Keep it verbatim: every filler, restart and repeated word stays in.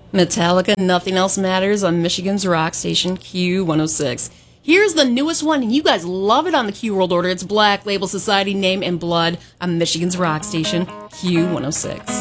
Metallica, Nothing Else Matters on Michigan's rock station Q one oh six. Here's the newest one, and you guys love it on the Q World Order. It's Black Label Society, Name and Blood on Michigan's rock station Q one oh six.